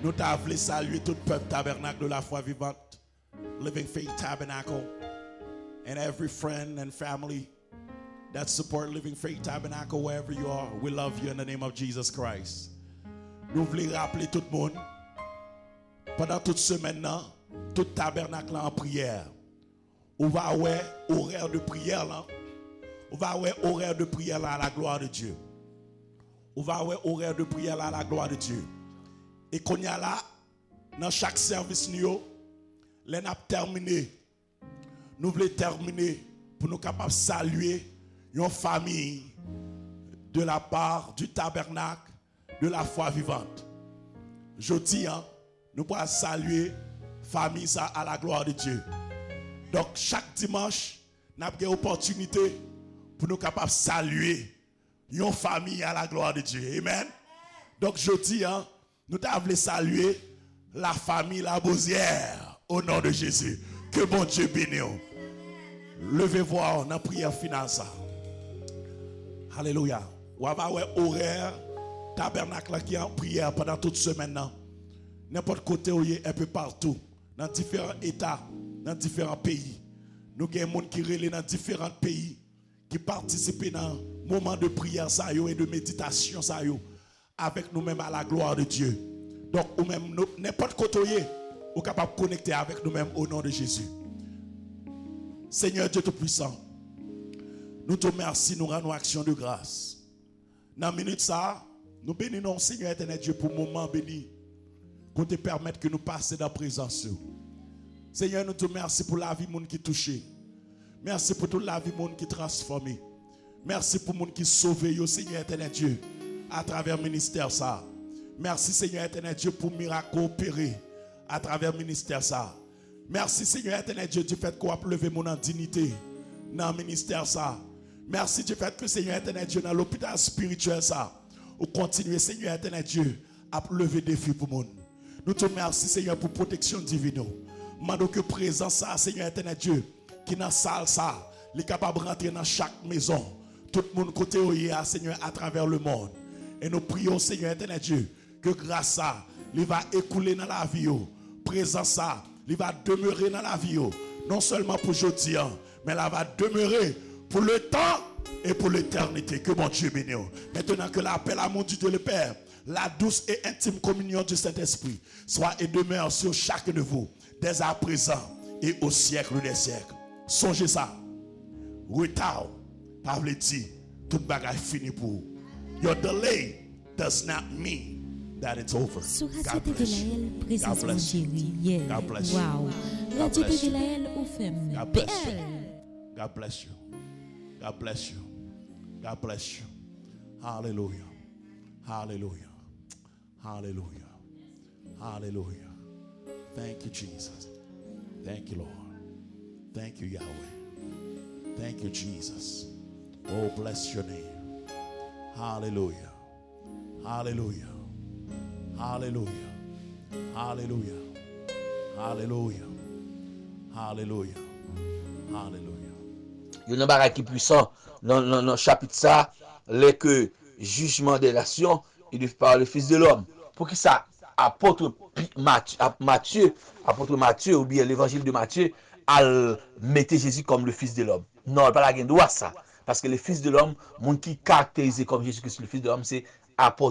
Nous t'avons saluer tout le peuple tabernacle de la foi vivante, Living Faith Tabernacle, and every friend and family that support Living Faith Tabernacle wherever you are. We love you in the name of Jesus Christ. Nous voulons rappeler tout le monde, pendant toute semaine, tout tabernacle en prière. On va avoir horaire de prière là. On va avoir horaire de prière là à la gloire de Dieu. On va avoir horaire de prière là à la gloire de Dieu. Et qu'on y a là, dans chaque service, nous avons terminé. Nous voulons terminer pour nous capables de saluer une famille de la part du tabernacle de la foi vivante. Je dis, nous pouvons saluer famille ça à la gloire de Dieu. Donc chaque dimanche, nous avons une opportunité pour nous capables de saluer une famille à la gloire de Dieu. Amen. Donc je dis, nous t'avons saluer la famille La Bosière au nom de Jésus. Que bon Dieu bénisse. Levez-vous dans la prière finale. Alléluia. On va avoir horaire tabernacle qui est en prière pendant toute semaine. N'importe côté où il est un peu partout. Dans différents États, dans différents pays. Nous avons des gens qui relèvent dans différents pays qui participent dans le moment de prière et de méditation avec nous-mêmes à la gloire de Dieu. Donc, ou même n'importe côté où il est, vous êtes capable de connecter avec nous-mêmes au nom de Jésus. Seigneur Dieu Tout-Puissant, nous te remercions, nous rendons action de grâce. Dans la minute ça, nous bénissons Seigneur éternel Dieu pour le moment béni. Qu'on te permette que nous passions dans la présence. Seigneur, nous te remercions pour la vie monde qui est touchée. Merci pour toute la vie monde qui est transformée. Merci pour le monde qui est sauvé, Seigneur éternel Dieu, à travers le ministère ça. Merci Seigneur éternel Dieu pour le miracle opéré à travers le ministère ça. Merci Seigneur éternel Dieu du fait qu'on a levé mon dignité dans le ministère ça. Merci du fait que Seigneur éternel Dieu dans l'hôpital spirituel ça. Ou continuer Seigneur éternel Dieu à lever des défis pour monde. Nous te remercions Seigneur pour protection divine. Mando que présence ça Seigneur éternel Dieu qui dans la salle ça, il est capable de rentrer dans chaque maison. Tout le monde côté où il y a Seigneur à travers le monde. Et nous prions Seigneur éternel Dieu que grâce à ça, il va écouler dans la vie. Présence ça, il va demeurer dans la vie. Non seulement pour aujourd'hui, mais il va demeurer pour le temps et pour l'éternité. Que mon Dieu bénisse. Maintenant que l'appel à mon Dieu de le Père, la douce et intime communion du Saint-Esprit soit et demeure sur chacun de vous, dès à présent et au siècle des siècles. Songez ça. Retard, pas veut dire tout bagage fini pour vous. Your delay does not mean that it's over. God bless you. God bless you. God bless you. Wow. God bless you. God bless you. God bless you. God bless you. God bless you. Hallelujah. Hallelujah. Hallelujah. Hallelujah. Thank you, Jesus. Thank you, Lord. Thank you, Yahweh. Thank you, Jesus. Oh, bless your name. Hallelujah. Hallelujah. Hallelujah. Hallelujah. Hallelujah. Hallelujah. Hallelujah. Il y a un bagage qui est puissant dans le chapitre ça, les que jugement des nations, il est par le Fils de l'homme. Pour qui ça, apôtre Matthieu, ou bien l'évangile de Matthieu, à mettre Jésus comme le Fils de l'homme. Non, pas la gain droit ça. Parce que le Fils de l'homme, mon qui caractérisé comme Jésus-Christ, le Fils de l'homme, c'est apôtre.